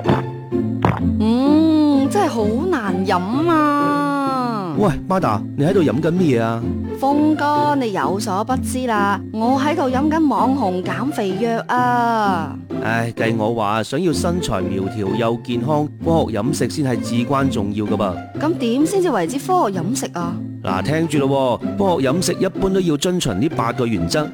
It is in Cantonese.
真係好難飲啊！ 喂，巴達，你喺度飲緊乜嘢啊？ 峰哥，你有所不知啦，我喺度飲緊網紅減肥藥啊！ 唉，計我話，想要身材苗條又健康，科學飲食先係至關重要噶噃。 咁點先至為之科學飲食啊？ 嗱，聽住咯，科學飲食一般都要遵循呢8個原則。